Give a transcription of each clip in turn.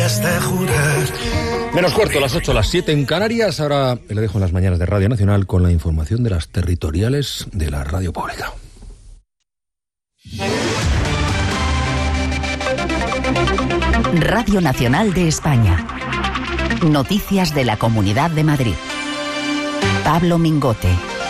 Menos cuarto, las 8, las 7 en Canarias. Ahora le dejo en las mañanas de Radio Nacional con la información de las territoriales de la radio pública. Radio Nacional de España. Noticias de la Comunidad de Madrid. Pablo Mingote.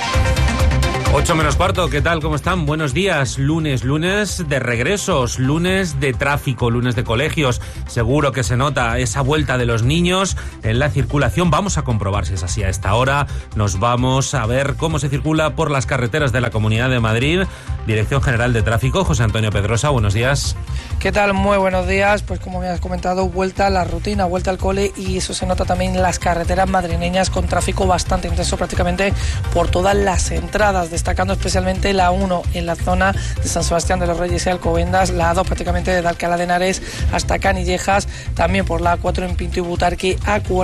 8 menos cuarto, ¿qué tal? ¿Cómo están? Buenos días. Lunes de regresos, lunes de tráfico, lunes de colegios. Seguro que se nota esa vuelta de los niños en la circulación. Vamos a comprobar si es así a esta hora. Nos vamos a ver cómo se circula por las carreteras de la Comunidad de Madrid. Dirección General de Tráfico, José Antonio Pedrosa, buenos días. ¿Qué tal? Muy buenos días. Pues como me has comentado, vuelta a la rutina, vuelta al cole, y eso se nota también en las carreteras madrileñas con tráfico bastante intenso prácticamente por todas las entradas, destacando especialmente la 1 en la zona de San Sebastián de los Reyes y Alcobendas, la 2 prácticamente desde Alcalá de Henares hasta Canillejas, también por la 4 en Pinto y Butarque,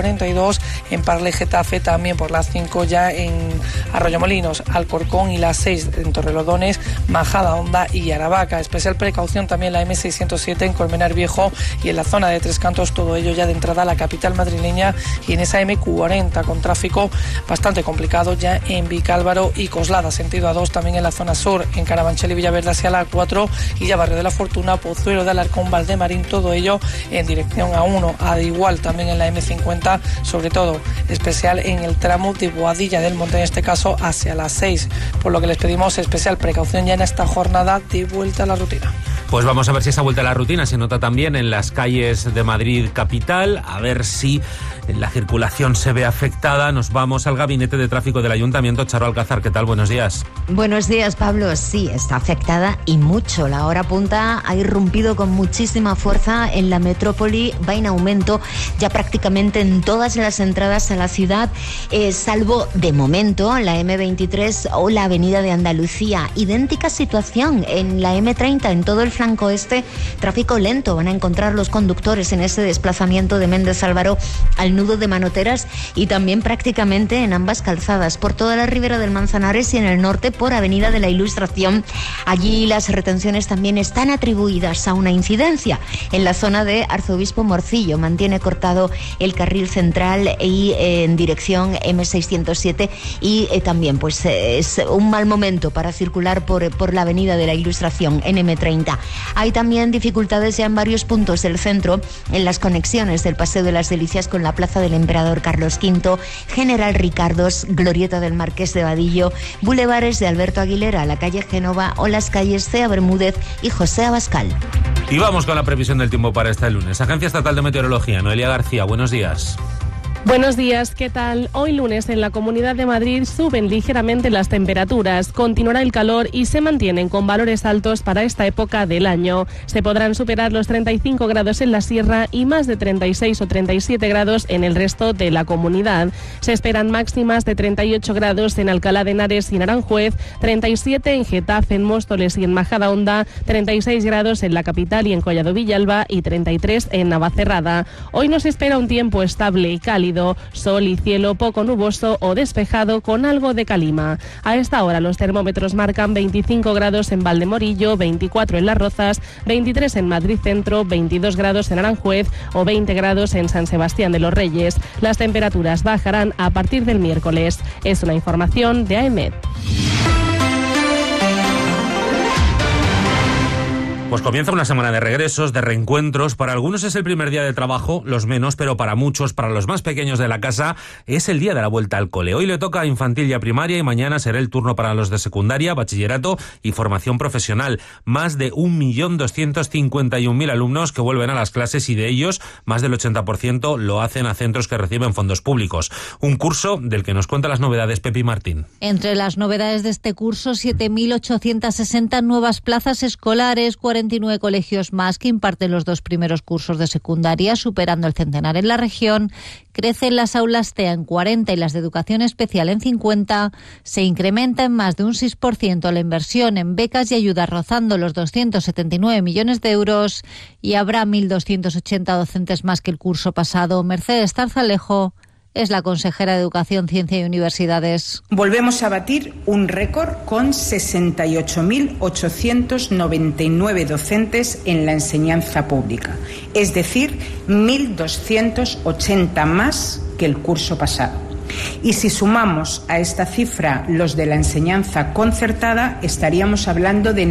A42 en Parle Getafe, también por la 5 ya en Arroyomolinos, Alcorcón, y la 6 en Torrelodones, Majadahonda y Aravaca. Especial precaución también la M607 en Colmenar Viejo y en la zona de Tres Cantos, todo ello ya de entrada a la capital madrileña, y en esa M40 con tráfico bastante complicado ya en Vicálvaro y Coslada, sentido A2, también en la zona sur, en Carabanchel y Villaverde hacia la A4, y ya Barrio de la Fortuna, Pozuelo de Alarcón, Valdemarín, todo ello en dirección A1, al igual también en la M50, sobre todo especial en el tramo de Boadilla del Monte, en este caso hacia las 6, por lo que les pedimos especial precaución ya en esta jornada de vuelta a la rutina. Pues vamos a ver si esa vuelta a la rutina se nota también en las calles de Madrid capital, a ver si la circulación se ve afectada. Nos vamos al Gabinete de Tráfico del Ayuntamiento. Charo Alcázar, ¿qué tal? Buenos días. Buenos días, Pablo. Sí, está afectada y mucho. La hora punta ha irrumpido con muchísima fuerza en la metrópoli, va en aumento ya prácticamente en todas las entradas a la ciudad, salvo de momento la M23 o la Avenida de Andalucía. Idéntica situación en la M30, en todo el flanco este, tráfico lento. Van a encontrar los conductores en ese desplazamiento de Méndez Álvaro al nudo de Manoteras, y también prácticamente en ambas calzadas, por toda la ribera del Manzanares y en el norte por Avenida de la Ilustración. Allí las retenciones también están atribuidas a una incidencia. En la zona de Arzobispo Morcillo mantiene cortado el carril central y en dirección M607, y también pues es un mal momento para circular por la Avenida de la Ilustración en M30. Hay también dificultades ya en varios puntos del centro, en las conexiones del Paseo de las Delicias con la Plaza del Emperador Carlos V, General Ricardos, Glorieta del Marqués de Vadillo, bulevares de Alberto Aguilera, la calle Génova o las calles Cea Bermúdez y José Abascal. Y vamos con la previsión del tiempo para este lunes. Agencia Estatal de Meteorología, Noelia García, buenos días. Buenos días, ¿qué tal? Hoy lunes en la Comunidad de Madrid suben ligeramente las temperaturas, continuará el calor y se mantienen con valores altos para esta época del año. Se podrán superar los 35 grados en la sierra y más de 36 o 37 grados en el resto de la comunidad. Se esperan máximas de 38 grados en Alcalá de Henares y en Aranjuez, 37 en Getafe, en Móstoles y en Majadahonda, 36 grados en la capital y en Collado Villalba y 33 en Navacerrada. Hoy nos espera un tiempo estable y cálido, sol y cielo poco nuboso o despejado con algo de calima. A esta hora los termómetros marcan 25 grados en Valdemorillo, 24 en Las Rozas, 23 en Madrid Centro, 22 grados en Aranjuez o 20 grados en San Sebastián de los Reyes. Las temperaturas bajarán a partir del miércoles. Es una información de AEMET. Pues comienza una semana de regresos, de reencuentros. Para algunos es el primer día de trabajo, los menos, pero para muchos, para los más pequeños de la casa, es el día de la vuelta al cole. Hoy le toca a infantil y a primaria, y mañana será el turno para los de secundaria, bachillerato y formación profesional. Más de 1.251.000 alumnos que vuelven a las clases, y de ellos, más del 80% lo hacen a centros que reciben fondos públicos. Un curso del que nos cuenta las novedades Pepi Martín. Entre las novedades de este curso, 7.860 nuevas plazas escolares, 49 colegios más que imparten los 2 primeros cursos de secundaria, superando el centenar en la región. Crecen las aulas TEA en 40 y las de educación especial en 50. Se incrementa en más de un 6% la inversión en becas y ayudas, rozando los 279 millones de euros. Y habrá 1.280 docentes más que el curso pasado. Mercedes Tarzalejo, es la consejera de Educación, Ciencia y Universidades. Volvemos a batir un récord con 68.899 docentes en la enseñanza pública, es decir, 1.280 más que el curso pasado. Y si sumamos a esta cifra los de la enseñanza concertada, estaríamos hablando de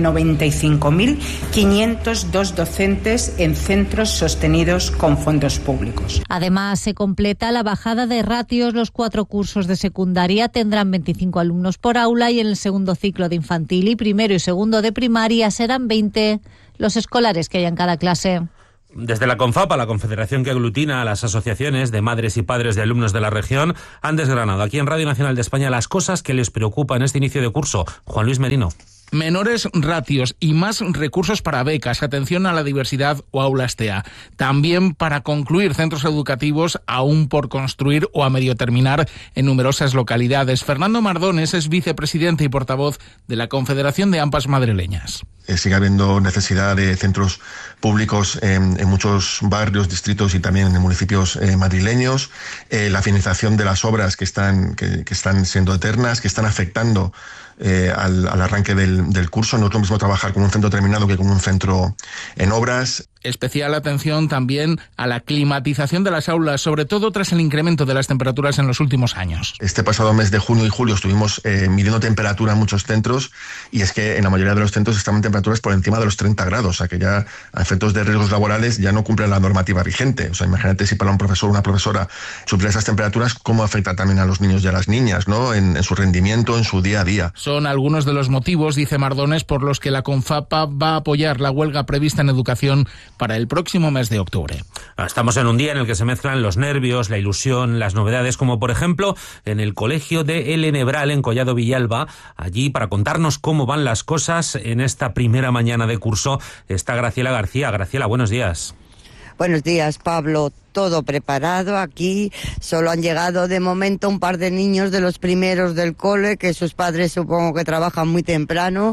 95.502 docentes en centros sostenidos con fondos públicos. Además, se completa la bajada de ratios. Los 4 cursos de secundaria tendrán 25 alumnos por aula y en el segundo ciclo de infantil y primero y segundo de primaria serán 20 los escolares que haya en cada clase. Desde la CONFAPA, la confederación que aglutina a las asociaciones de madres y padres de alumnos de la región, han desgranado aquí en Radio Nacional de España las cosas que les preocupan en este inicio de curso. Juan Luis Merino. Menores ratios y más recursos para becas, atención a la diversidad o aulas TEA. También para concluir centros educativos aún por construir o a medio terminar en numerosas localidades. Fernando Mardones es vicepresidente y portavoz de la Confederación de AMPAs Madrileñas. Sigue habiendo necesidad de centros públicos en muchos barrios, distritos y también en municipios madrileños. La finalización de las obras que están siendo eternas, que están afectando al arranque del curso. No es lo mismo trabajar con un centro terminado que con un centro en obras. Especial atención también a la climatización de las aulas, sobre todo tras el incremento de las temperaturas en los últimos años. Este pasado mes de junio y julio estuvimos midiendo temperatura en muchos centros y es que en la mayoría de los centros estaban temperaturas por encima de los 30 grados, o sea que ya a efectos de riesgos laborales ya no cumplen la normativa vigente. O sea, imagínate si para un profesor o una profesora sufrir esas temperaturas, cómo afecta también a los niños y a las niñas, ¿no? En su rendimiento, en su día a día. Son algunos de los motivos, dice Mardones, por los que la CONFAPA va a apoyar la huelga prevista en educación para el próximo mes de octubre. Estamos en un día en el que se mezclan los nervios, la ilusión, las novedades, como por ejemplo en el colegio de El Enebral en Collado Villalba. Allí, para contarnos cómo van las cosas en esta primera mañana de curso, está Graciela García. Graciela, buenos días. Buenos días, Pablo. Todo preparado aquí. Solo han llegado de momento un par de niños de los primeros del cole, que sus padres supongo que trabajan muy temprano.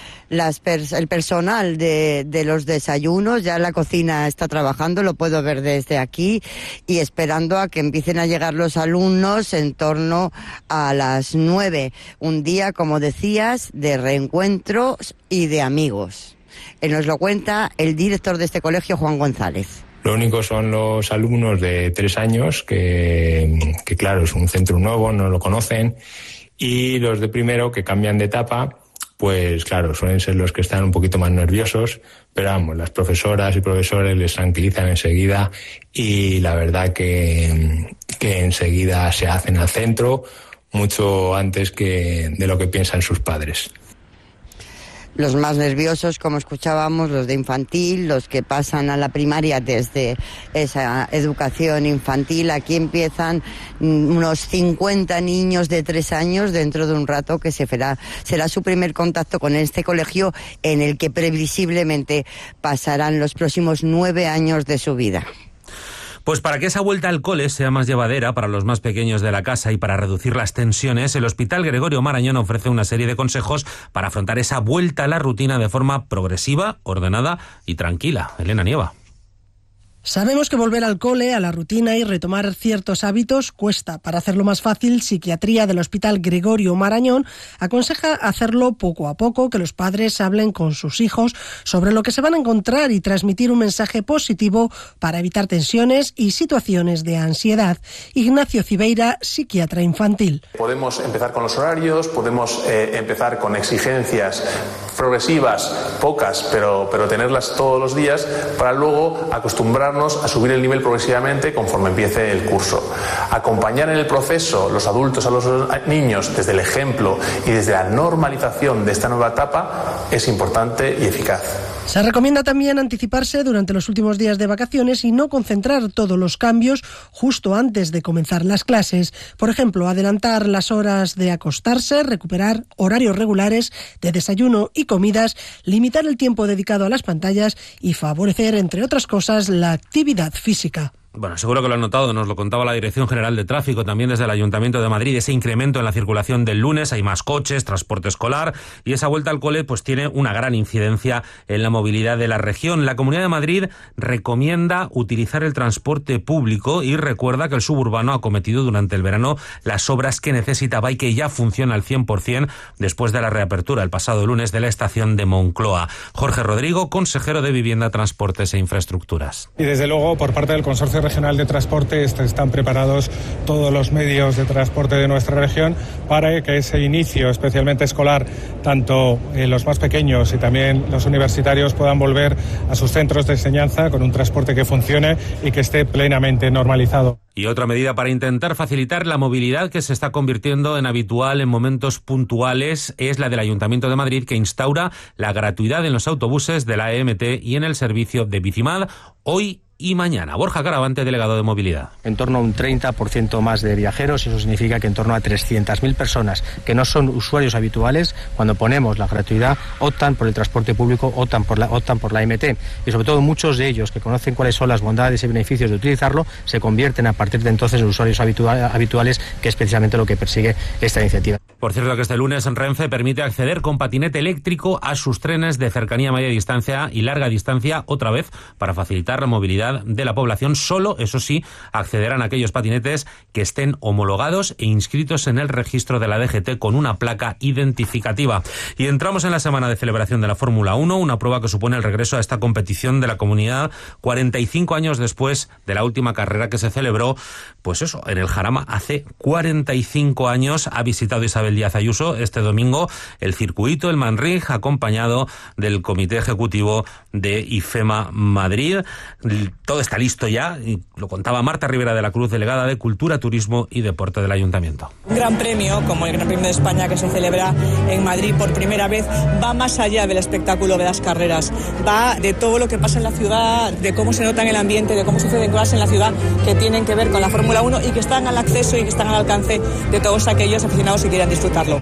El personal de los desayunos, ya la cocina está trabajando, lo puedo ver desde aquí, y esperando a que empiecen a llegar los alumnos en torno a las 9. Un día, como decías, de reencuentros y de amigos. Nos lo cuenta el director de este colegio, Juan González. Lo único son los alumnos de 3 años, que claro, es un centro nuevo, no lo conocen, y los de primero, que cambian de etapa, pues claro, suelen ser los que están un poquito más nerviosos, pero vamos, las profesoras y profesores les tranquilizan enseguida y la verdad que enseguida se hacen al centro mucho antes de lo que piensan sus padres. Los más nerviosos, como escuchábamos, los de infantil, los que pasan a la primaria desde esa educación infantil. Aquí empiezan unos 50 niños de 3 años dentro de un rato, que será su primer contacto con este colegio en el que previsiblemente pasarán los próximos 9 años de su vida. Pues para que esa vuelta al cole sea más llevadera para los más pequeños de la casa y para reducir las tensiones, el Hospital Gregorio Marañón ofrece una serie de consejos para afrontar esa vuelta a la rutina de forma progresiva, ordenada y tranquila. Elena Nieva. Sabemos que volver al cole, a la rutina y retomar ciertos hábitos cuesta. Para hacerlo más fácil, Psiquiatría del Hospital Gregorio Marañón aconseja hacerlo poco a poco, que los padres hablen con sus hijos sobre lo que se van a encontrar y transmitir un mensaje positivo para evitar tensiones y situaciones de ansiedad. Ignacio Cibeira, psiquiatra infantil. Podemos empezar con los horarios, podemos empezar con exigencias progresivas, pocas, pero tenerlas todos los días, para luego acostumbrarnos a subir el nivel progresivamente conforme empiece el curso. Acompañar en el proceso los adultos a los niños desde el ejemplo y desde la normalización de esta nueva etapa es importante y eficaz. Se recomienda también anticiparse durante los últimos días de vacaciones y no concentrar todos los cambios justo antes de comenzar las clases. Por ejemplo, adelantar las horas de acostarse, recuperar horarios regulares de desayuno y comidas, limitar el tiempo dedicado a las pantallas y favorecer, entre otras cosas, la actividad física. Bueno, seguro que lo han notado, nos lo contaba la Dirección General de Tráfico, también desde el Ayuntamiento de Madrid, ese incremento en la circulación del lunes, hay más coches, transporte escolar, y esa vuelta al cole pues tiene una gran incidencia en la movilidad de la región. La Comunidad de Madrid recomienda utilizar el transporte público y recuerda que el suburbano ha acometido durante el verano las obras que necesitaba y que ya funciona al 100% después de la reapertura el pasado lunes de la estación de Moncloa. Jorge Rodrigo, consejero de Vivienda, Transportes e Infraestructuras. Y desde luego, por parte del Consorcio Regional de Transporte están preparados todos los medios de transporte de nuestra región para que ese inicio, especialmente escolar, tanto los más pequeños y también los universitarios, puedan volver a sus centros de enseñanza con un transporte que funcione y que esté plenamente normalizado. Y otra medida para intentar facilitar la movilidad que se está convirtiendo en habitual en momentos puntuales es la del Ayuntamiento de Madrid, que instaura la gratuidad en los autobuses de la EMT y en el servicio de Bicimad hoy y mañana. Borja Caravante, delegado de Movilidad. En torno a un 30% más de viajeros, eso significa que en torno a 300.000 personas que no son usuarios habituales, cuando ponemos la gratuidad, optan por el transporte público, optan por la EMT. Y sobre todo muchos de ellos que conocen cuáles son las bondades y beneficios de utilizarlo, se convierten a partir de entonces en usuarios habituales, que es precisamente lo que persigue esta iniciativa. Por cierto, que este lunes Renfe permite acceder con patinete eléctrico a sus trenes de cercanía, media distancia y larga distancia, otra vez para facilitar la movilidad de la población. Solo, eso sí, accederán a aquellos patinetes que estén homologados e inscritos en el registro de la DGT con una placa identificativa. Y entramos en la semana de celebración de la Fórmula 1, una prueba que supone el regreso a esta competición de la comunidad 45 años después de la última carrera que se celebró, pues eso, en el Jarama hace 45 años. Ha visitado Isabel Díaz Ayuso este domingo el circuito, el Manrig, acompañado del Comité Ejecutivo de IFEMA Madrid. Todo está listo ya, y lo contaba Marta Rivera de la Cruz, delegada de Cultura, Turismo y Deporte del Ayuntamiento. Un gran premio, como el Gran Premio de España que se celebra en Madrid por primera vez, va más allá del espectáculo de las carreras, va de todo lo que pasa en la ciudad, de cómo se nota en el ambiente, de cómo suceden cosas en la ciudad que tienen que ver con la Fórmula 1 y que están al acceso y que están al alcance de todos aquellos aficionados que quieran disfrutarlo.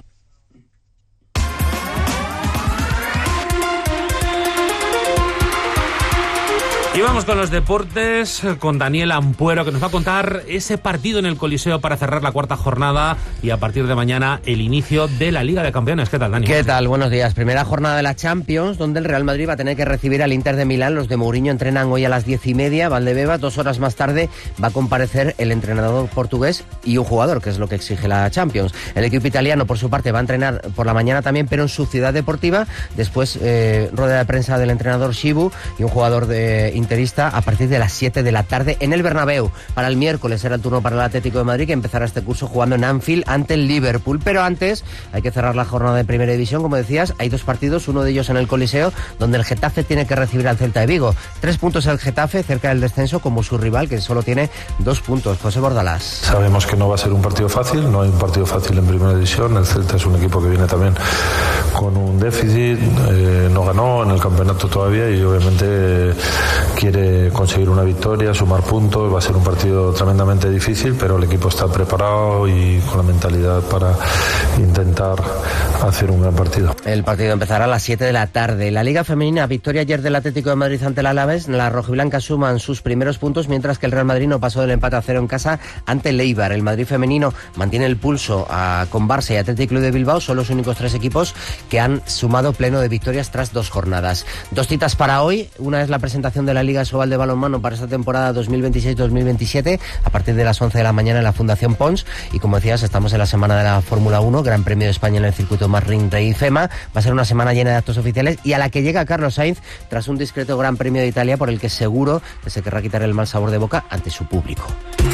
Y vamos con los deportes, con Daniel Ampuero, que nos va a contar ese partido en el Coliseo para cerrar la cuarta jornada y a partir de mañana el inicio de la Liga de Campeones. ¿Qué tal, Dani? ¿Qué tal? Buenos días. Primera jornada de la Champions, donde el Real Madrid va a tener que recibir al Inter de Milán. Los de Mourinho entrenan hoy a las 10:30. Valdebebas, 2 horas más tarde, va a comparecer el entrenador portugués y un jugador, que es lo que exige la Champions. El equipo italiano, por su parte, va a entrenar por la mañana también, pero en su ciudad deportiva. Después, rueda de prensa del entrenador Chibu y un jugador interista a partir de las 7 de la tarde en el Bernabéu. Para el miércoles será el turno para el Atlético de Madrid, que empezará este curso jugando en Anfield ante el Liverpool. Pero antes hay que cerrar la jornada de Primera División. Como decías, hay 2 partidos, uno de ellos en el Coliseo, donde el Getafe tiene que recibir al Celta de Vigo. 3 puntos el Getafe, cerca del descenso, como su rival, que solo tiene 2 puntos. José Bordalás. Sabemos que no va a ser un partido fácil, no hay un partido fácil en Primera División. El Celta es un equipo que viene también con un déficit, no ganó en el campeonato todavía y obviamente quiere conseguir una victoria, sumar puntos. Va a ser un partido tremendamente difícil, pero el equipo está preparado y con la mentalidad para intentar hacer un gran partido. El partido empezará a las 7 de la tarde. La Liga Femenina, victoria ayer del Atlético de Madrid ante el Alavés. Las rojiblancas suman sus primeros puntos, mientras que el Real Madrid no pasó del empate a 0 en casa ante el Eibar. El Madrid femenino mantiene el pulso con Barça y Athletic Club de Bilbao. Son los únicos 3 equipos que han sumado pleno de victorias tras 2 jornadas. 2 citas para hoy. Una es la presentación de la Liga Sobal de balonmano para esta temporada 2026-2027 a partir de las 11 de la mañana en la Fundación Pons. Y como decías, estamos en la semana de la Fórmula 1, Gran Premio de España en el circuito Manring de IFEMA. Va a ser una semana llena de actos oficiales y a la que llega Carlos Sainz tras un discreto Gran Premio de Italia por el que seguro que se querrá quitar el mal sabor de boca ante su público.